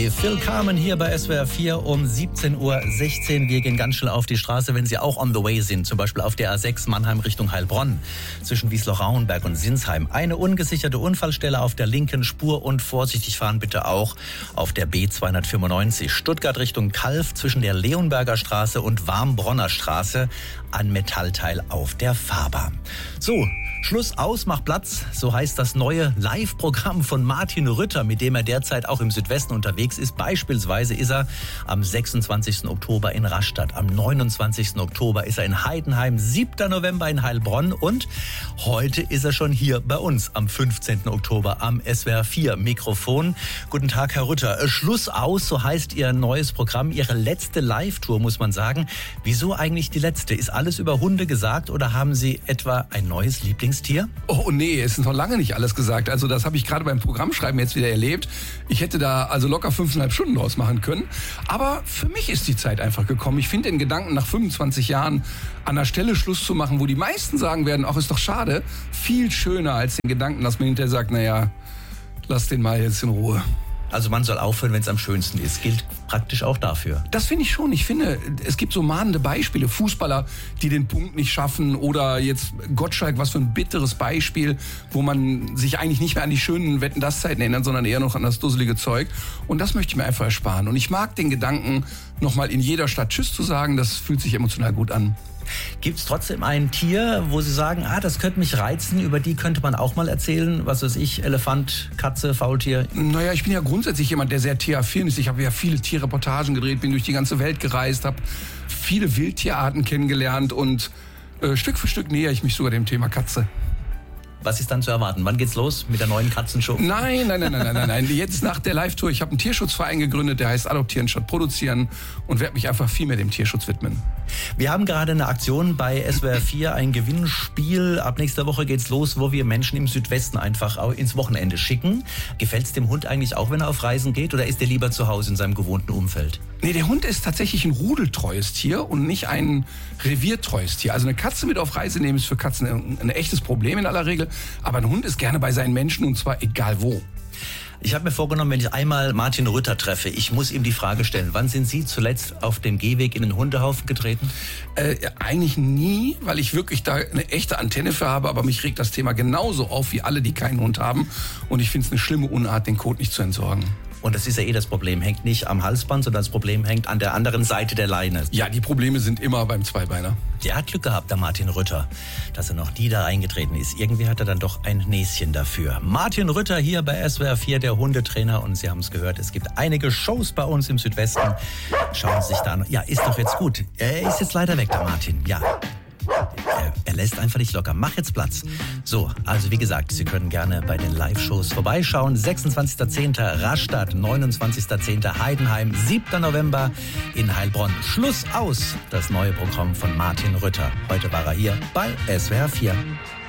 Phil Carmen hier bei SWR 4 um 17:16 Uhr. Wir gehen ganz schnell auf die Straße, wenn Sie auch on the way sind. Zum Beispiel auf der A6 Mannheim Richtung Heilbronn. Zwischen Wiesloch-Rauenberg und Sinsheim. Eine ungesicherte Unfallstelle auf der linken Spur und vorsichtig fahren bitte auch auf der B295. Stuttgart Richtung Calw zwischen der Leonberger Straße und Warmbronner Straße. Ein Metallteil auf der Fahrbahn. So, Schluss aus, mach Platz. So heißt das neue Live-Programm von Martin Rütter, mit dem er derzeit auch im Südwesten unterwegs ist. Beispielsweise ist er am 26. Oktober in Rastatt, am 29. Oktober ist er in Heidenheim, 7. November in Heilbronn und heute ist er schon hier bei uns am 15. Oktober am SWR 4 Mikrofon. Guten Tag, Herr Rütter. Schluss aus, so heißt Ihr neues Programm, Ihre letzte Live-Tour, muss man sagen. Wieso eigentlich die letzte? Ist alles über Hunde gesagt oder haben Sie etwa ein neues Lieblingstier? Oh nee, es ist noch lange nicht alles gesagt. Also das habe ich gerade beim Programmschreiben jetzt wieder erlebt. Ich hätte da also locker 5,5 Stunden draus machen können. Aber für mich ist die Zeit einfach gekommen. Ich finde den Gedanken, nach 25 Jahren an der Stelle Schluss zu machen, wo die meisten sagen werden, ach, ist doch schade, viel schöner als den Gedanken, dass man hinterher sagt, naja, lass den mal jetzt in Ruhe. Also man soll aufhören, wenn es am schönsten ist. Gilt praktisch auch dafür. Das finde ich schon. Ich finde, es gibt so mahnende Beispiele. Fußballer, die den Punkt nicht schaffen. Oder jetzt Gottschalk, was für ein bitteres Beispiel, wo man sich eigentlich nicht mehr an die schönen Wetten-das-Zeiten erinnert, sondern eher noch an das dusselige Zeug. Und das möchte ich mir einfach ersparen. Und ich mag den Gedanken, nochmal in jeder Stadt Tschüss zu sagen. Das fühlt sich emotional gut an. Gibt es trotzdem ein Tier, wo Sie sagen, das könnte mich reizen, über die könnte man auch mal erzählen? Was weiß ich, Elefant, Katze, Faultier? Naja, ich bin ja grundsätzlich jemand, der sehr tieraffin ist. Ich habe ja viele Tierreportagen gedreht, bin durch die ganze Welt gereist, habe viele Wildtierarten kennengelernt und Stück für Stück nähere ich mich sogar dem Thema Katze. Was ist dann zu erwarten? Wann geht's los mit der neuen Katzenshow? Nein. Jetzt nach der Live-Tour. Ich habe einen Tierschutzverein gegründet, der heißt Adoptieren statt Produzieren und werde mich einfach viel mehr dem Tierschutz widmen. Wir haben gerade eine Aktion bei SWR 4, ein Gewinnspiel. Ab nächster Woche geht's los, wo wir Menschen im Südwesten einfach auch ins Wochenende schicken. Gefällt's dem Hund eigentlich auch, wenn er auf Reisen geht, oder ist er lieber zu Hause in seinem gewohnten Umfeld? Nee, der Hund ist tatsächlich ein rudeltreues Tier und nicht ein reviertreues Tier. Also eine Katze mit auf Reise nehmen ist für Katzen ein echtes Problem in aller Regel. Aber ein Hund ist gerne bei seinen Menschen und zwar egal wo. Ich habe mir vorgenommen, wenn ich einmal Martin Rütter treffe, ich muss ihm die Frage stellen, wann sind Sie zuletzt auf dem Gehweg in den Hundehaufen getreten? Eigentlich nie, weil ich wirklich da eine echte Antenne für habe, aber mich regt das Thema genauso auf wie alle, die keinen Hund haben. Und ich finde es eine schlimme Unart, den Kot nicht zu entsorgen. Und das ist ja das Problem, hängt nicht am Halsband, sondern das Problem hängt an der anderen Seite der Leine. Ja, die Probleme sind immer beim Zweibeiner. Der hat Glück gehabt, der Martin Rütter, dass er noch nie da eingetreten ist. Irgendwie hat er dann doch ein Näschen dafür. Martin Rütter hier bei SWR 4, der Hundetrainer. Und Sie haben es gehört, es gibt einige Shows bei uns im Südwesten. Schauen Sie sich da an. Ja, ist doch jetzt gut. Er ist jetzt leider weg, der Martin. Ja. Er lässt einfach nicht locker. Mach jetzt Platz. So, also wie gesagt, Sie können gerne bei den Live-Shows vorbeischauen. 26.10. Rastatt, 29.10. Heidenheim, 7. November in Heilbronn. Schluss aus, das neue Programm von Martin Rütter. Heute war er hier bei SWR 4.